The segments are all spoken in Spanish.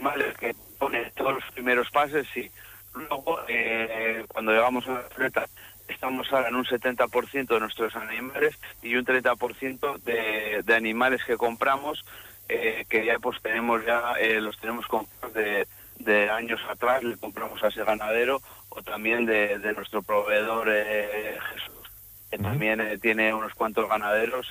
animales que ponen todos los primeros pases, sí. Luego, cuando llegamos a la fleta, estamos ahora en un 70% de nuestros animales y un 30% de animales que compramos, que ya pues los tenemos comprados de años atrás, le compramos a ese ganadero, o también de nuestro proveedor Jesús, que también tiene unos cuantos ganaderos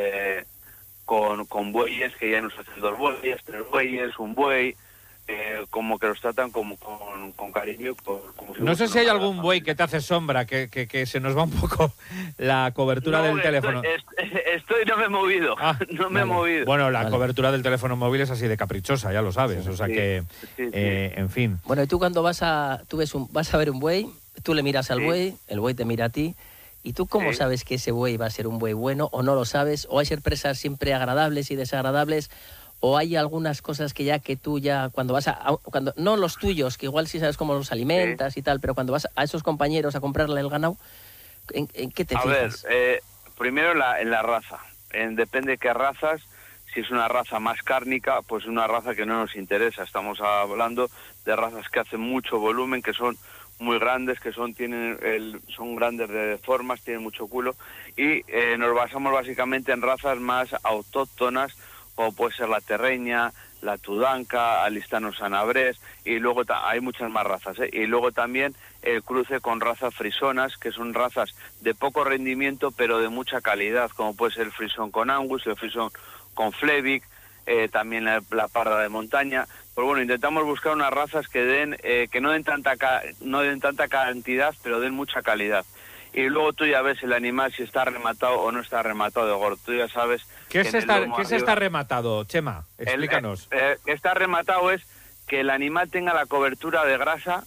con bueyes, que ya nos hacen 2 bueyes, 3 bueyes, un buey, como que los tratan como con cariño. Como si no sé si hay algún buey que te hace sombra, que se nos va un poco la cobertura del teléfono. No me he movido, no me he movido. Bueno, la cobertura del teléfono móvil es así de caprichosa, ya lo sabes, sí, o sea que, en fin. Bueno, y tú cuando vas a ver un buey, tú le miras al buey, el buey te mira a ti, ¿y tú cómo sabes que ese buey va a ser un buey bueno o no lo sabes? ¿O hay sorpresas siempre agradables y desagradables? ¿O hay algunas cosas que tú cuando vas cuando no los tuyos, que igual sí sabes cómo los alimentas y tal, pero cuando vas a esos compañeros a comprarle el ganado, ¿en qué te fijas? A ver, primero en la raza. Depende de qué razas. Si es una raza más cárnica, pues es una raza que no nos interesa. Estamos hablando de razas que hacen mucho volumen, que son muy grandes, que son grandes de formas, tienen mucho culo, y nos basamos básicamente en razas más autóctonas, como puede ser la terreña, la tudanca, alistano sanabrés, y luego hay muchas más razas, y luego también el cruce con razas frisonas, que son razas de poco rendimiento pero de mucha calidad, como puede ser el frisón con Angus, el frisón con Flevic, también la parda de montaña. Pues bueno, intentamos buscar unas razas que no den tanta cantidad, pero den mucha calidad. Y luego tú ya ves el animal si está rematado o no está rematado de gordo. Tú ya sabes... ¿Qué es está rematado, Chema? Explícanos. Está rematado es que el animal tenga la cobertura de grasa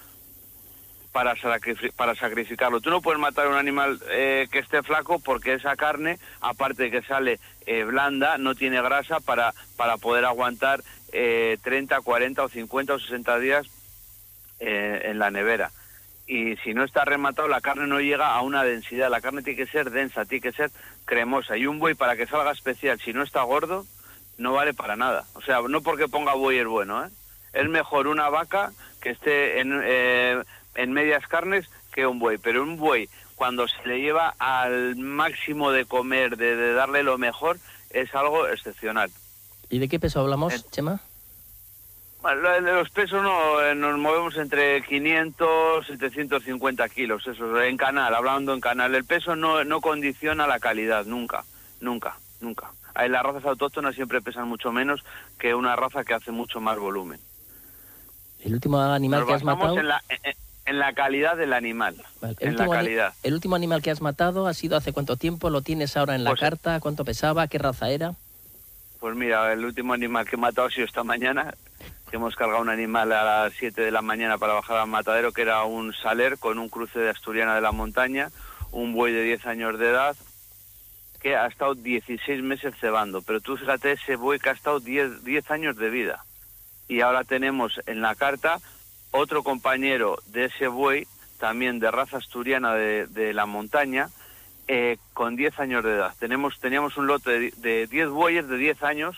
para sacrificarlo. Tú no puedes matar un animal que esté flaco, porque esa carne, aparte de que sale blanda, no tiene grasa para poder aguantar 30, 40 o 50 o 60 días en la nevera. Y si no está rematado, la carne no llega a una densidad. La carne tiene que ser densa, tiene que ser cremosa. Y un buey, para que salga especial, si no está gordo, no vale para nada. O sea, no porque ponga buey es bueno, ¿eh? Es mejor una vaca que esté en medias carnes que un buey. Pero un buey, cuando se le lleva al máximo de comer, de darle lo mejor, es algo excepcional. ¿Y de qué peso hablamos, Chema? De los pesos nos movemos entre 500 y 750 kilos, eso en canal, hablando en canal. El peso no condiciona la calidad, nunca. Las razas autóctonas siempre pesan mucho menos que una raza que hace mucho más volumen. ¿El último animal que has matado? En la calidad del animal, vale. ¿El último animal que has matado ha sido hace cuánto tiempo? ¿Lo tienes ahora en la carta? ¿Cuánto pesaba? ¿Qué raza era? Pues mira, el último animal que he matado ha sido esta mañana, que hemos cargado un animal a las 7 de la mañana para bajar al matadero, que era un saler con un cruce de asturiana de la montaña, un buey de 10 años de edad, que ha estado 16 meses cebando. Pero tú fíjate, ese buey que ha estado 10 años de vida. Y ahora tenemos en la carta otro compañero de ese buey, también de raza asturiana de la montaña, con 10 años de edad. Teníamos un lote de 10 bueyes de 10 años,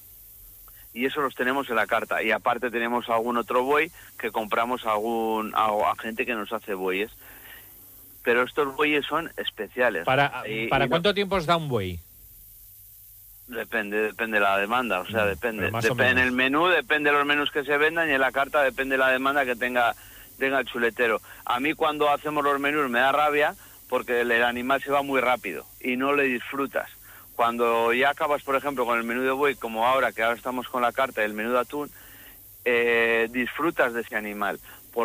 y eso los tenemos en la carta. Y aparte tenemos algún otro buey que compramos a gente que nos hace bueyes. Pero estos bueyes son especiales. ¿Para cuánto tiempo os da un buey? Depende de la demanda, o sea, depende. En el menú depende de los menús que se vendan, y en la carta depende de la demanda que tenga el chuletero. A mí, cuando hacemos los menús, me da rabia porque el animal se va muy rápido y no le disfrutas. Cuando ya acabas, por ejemplo, con el menú de buey, como ahora, que ahora estamos con la carta del menú de atún, disfrutas de ese animal,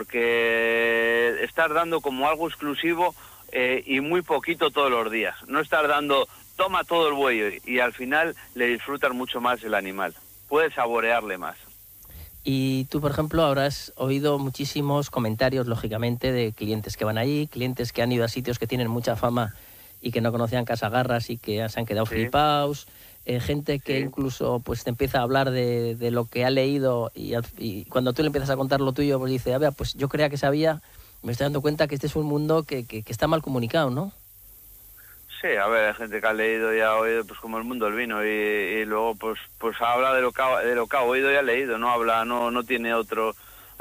porque estás dando como algo exclusivo y muy poquito todos los días. No estás dando, toma todo el buey, y al final le disfrutas mucho más el animal. Puedes saborearle más. Y tú, por ejemplo, habrás oído muchísimos comentarios, lógicamente, de clientes que van allí, clientes que han ido a sitios que tienen mucha fama y que no conocían Casagarras y que se han quedado flipados, gente que incluso pues te empieza a hablar de lo que ha leído, y cuando tú le empiezas a contar lo tuyo, pues dice, a ver, pues yo creía que sabía, me estoy dando cuenta que este es un mundo que está mal comunicado, ¿no? Sí, a ver, hay gente que ha leído y ha oído, pues como el mundo del vino, y luego pues habla de lo que ha oído y ha leído, no habla, no tiene otra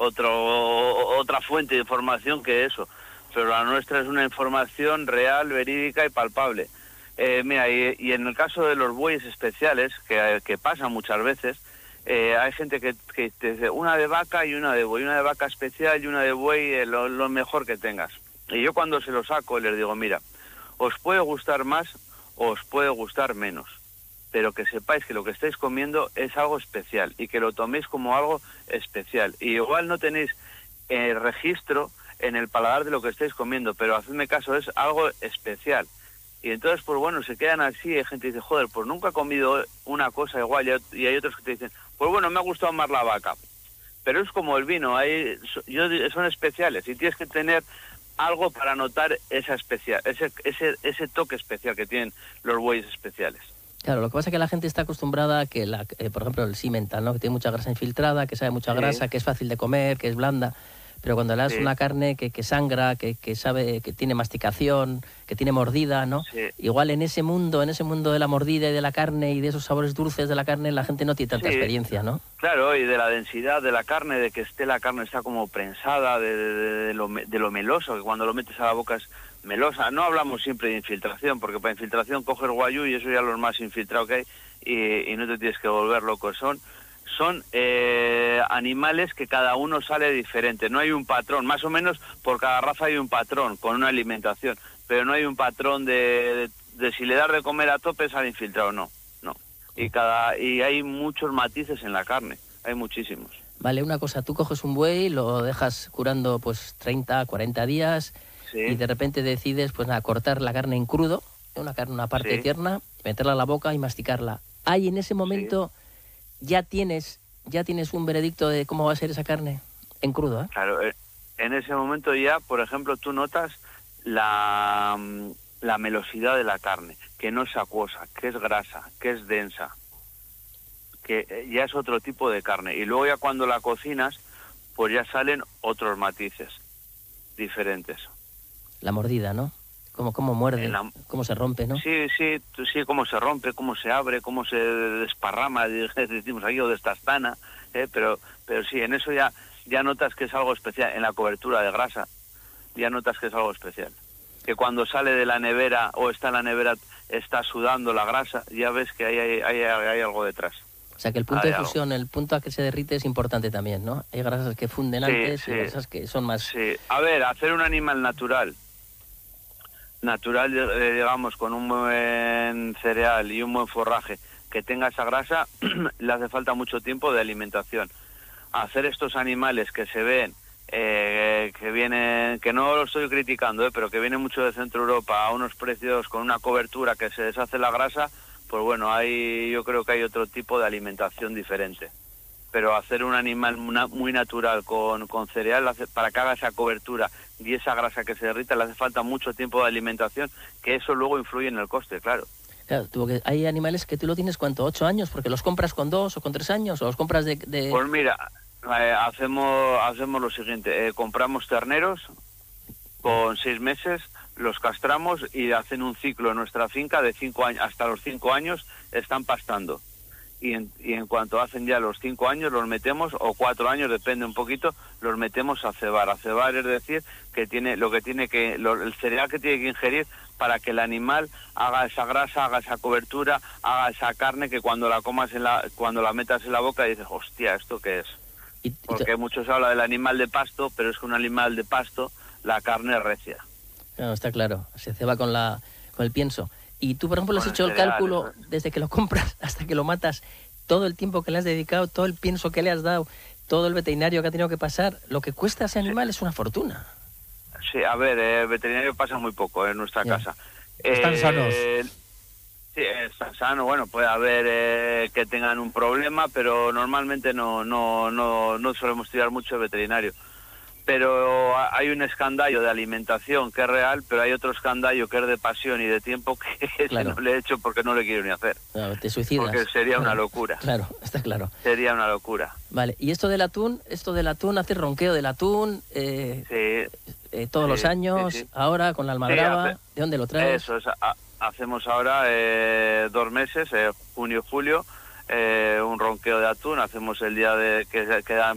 fuente de información que eso. Pero la nuestra es una información real, verídica y palpable. Mira, y en el caso de los bueyes especiales, que pasa muchas veces, hay gente que te dice una de vaca y una de buey, una de vaca especial y una de buey, lo mejor que tengas. Y yo cuando se lo saco les digo, mira, os puede gustar más o os puede gustar menos, pero que sepáis que lo que estáis comiendo es algo especial y que lo toméis como algo especial. Y igual no tenéis registro en el paladar de lo que estáis comiendo, pero hacedme caso, es algo especial. Y entonces, pues bueno, se quedan así, hay gente que dice, joder, pues nunca he comido una cosa igual, y hay otros que te dicen, pues bueno, me ha gustado más la vaca. Pero es como el vino, son especiales y tienes que tener algo para notar ese toque especial que tienen los bueyes especiales. Claro, lo que pasa es que la gente está acostumbrada a que, por ejemplo, el Simmental, ¿no? Que tiene mucha grasa infiltrada, que sabe mucha grasa, que es fácil de comer, que es blanda. Pero cuando le das una carne que sangra, que sabe, que tiene masticación, que tiene mordida, ¿no? Sí. Igual en ese mundo de la mordida y de la carne y de esos sabores dulces de la carne, la gente no tiene tanta experiencia, ¿no? Claro, y de la densidad de la carne, de que la carne está como prensada, de lo meloso, que cuando lo metes a la boca es melosa. No hablamos siempre de infiltración, porque para infiltración coges guayú y eso ya es lo más infiltrado que hay, y no te tienes que volver loco. Son animales que cada uno sale diferente, no hay un patrón, más o menos por cada raza hay un patrón con una alimentación, pero no hay un patrón de si le das de comer a tope sale infiltrado, no. Y hay muchos matices en la carne, hay muchísimos. Vale, una cosa, tú coges un buey, lo dejas curando pues 30, 40 días y de repente decides pues nada, cortar la carne en crudo, una parte tierna, meterla a la boca y masticarla. Hay en ese momento... ¿Ya tienes un veredicto de cómo va a ser esa carne en crudo? Claro, en ese momento ya, por ejemplo, tú notas la melosidad de la carne, que no es acuosa, que es grasa, que es densa, que ya es otro tipo de carne. Y luego ya cuando la cocinas, pues ya salen otros matices diferentes. La mordida, ¿no? Cómo muerde, cómo se rompe, ¿no? Sí, cómo se rompe, cómo se abre, cómo se desparrama, decimos aquí, o destastana, pero sí, en eso ya notas que es algo especial, en la cobertura de grasa, ya notas que es algo especial. Que cuando sale de la nevera o está en la nevera, está sudando la grasa, ya ves que hay algo detrás. O sea, que el punto de fusión, el punto a que se derrite es importante también, ¿no? Hay grasas que funden antes y grasas que son más... Sí, a ver, hacer un animal natural, digamos, con un buen cereal y un buen forraje que tenga esa grasa, le hace falta mucho tiempo de alimentación. Hacer estos animales que se ven, que vienen, que no lo estoy criticando, pero que vienen mucho de Centro Europa a unos precios con una cobertura que se deshace la grasa, pues bueno, yo creo que hay otro tipo de alimentación diferente. Pero hacer un animal muy natural con cereal, para que haga esa cobertura y esa grasa que se derrita, le hace falta mucho tiempo de alimentación, que eso luego influye en el coste, claro. Claro, hay animales que tú lo tienes, ¿cuánto? 8 años, porque los compras con 2 o con 3 años, o los compras de... Pues mira, hacemos lo siguiente, compramos terneros con 6 meses, los castramos y hacen un ciclo en nuestra finca de 5 años, hasta los 5 años están pastando. Y en cuanto hacen ya los 5 años los metemos, o 4 años, depende un poquito, los metemos a cebar. A cebar es decir, que el cereal que tiene que ingerir para que el animal haga esa grasa, haga esa cobertura, haga esa carne que cuando la comas cuando la metas en la boca dices, hostia, ¿esto qué es? Porque muchos hablan del animal de pasto, pero es que un animal de pasto, la carne es recia. No, está claro, se ceba con el pienso. Y tú, por ejemplo, le has hecho el cálculo desde que lo compras hasta que lo matas, todo el tiempo que le has dedicado, todo el pienso que le has dado, todo el veterinario que ha tenido que pasar, lo que cuesta ese animal es una fortuna. Sí, a ver, el veterinario pasa muy poco en nuestra casa. ¿Están sanos? Sí, están sanos. Bueno, puede haber que tengan un problema, pero normalmente no solemos tirar mucho el veterinario. Pero hay un escandallo de alimentación que es real, pero hay otro escandallo que es de pasión y de tiempo que claro, no le he hecho porque no le quiero ni hacer. Claro, te suicidas. Porque sería una locura. Claro, está claro. Sería una locura. Vale, y esto del atún, haces ronqueo del atún todos los años, ahora con la almadraba, ¿de dónde lo traes? Eso es, hacemos ahora 2 meses, junio, julio, un ronqueo de atún. Hacemos el día que da